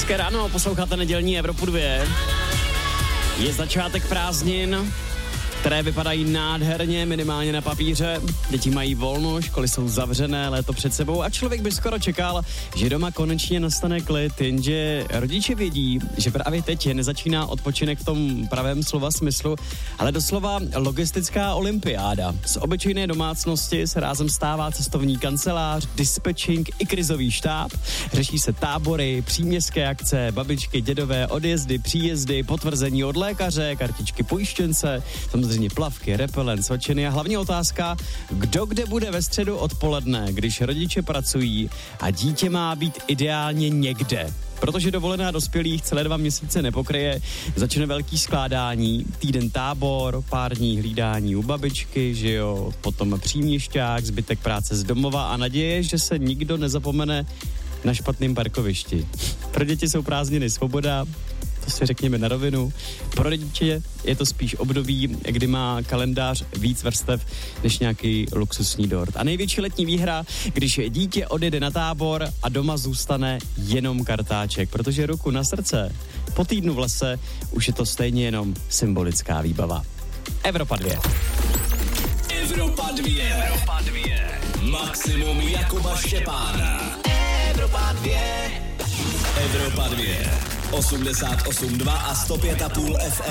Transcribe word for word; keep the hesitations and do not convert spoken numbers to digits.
Hezké ráno, posloucháte nedělní Evropu dva. Je začátek prázdnin, které vypadají nádherně, minimálně na papíře. Děti mají volno, školy jsou zavřené, léto před sebou a člověk by skoro čekal, že doma konečně nastane klid, jenže rodiče vědí, že právě teď nezačíná odpočinek v tom pravém slova smyslu, ale doslova logistická olympiáda. Z obyčejné domácnosti se rázem stává cestovní kancelář, dispečing i krizový štáb. Řeší se tábory, příměstské akce, babičky, dědové, odjezdy, příjezdy, potvrzení od lékaře, kartičky pojištěnce, samozřejmě plavky, repelent, svačiny a hlavně otázka, kdo kde bude ve středu odpoledne, když rodiče pracují a dítě má být ideálně někde. Protože dovolená dospělých celé dva měsíce nepokryje, začne velký skládání, týden tábor, pár dní hlídání u babičky, že jo, potom příměšťák, zbytek práce z domova a naděje, že se nikdo nezapomene na špatném parkovišti. Pro děti jsou prázdniny svoboda, to si řekněme na rovinu. Pro rodiče je to spíš období, kdy má kalendář víc vrstev než nějaký luxusní dort. A největší letní výhra, když dítě odjede na tábor a doma zůstane jenom kartáček, protože ruku na srdce, po týdnu v lese už je to stejně jenom symbolická výbava. Evropa dva. Evropa dva. Evropa dva. Maximum Jakuba Štěpána. Evropa dva. Evropa dva. osmdesát osm dva a sto pět a půl F M.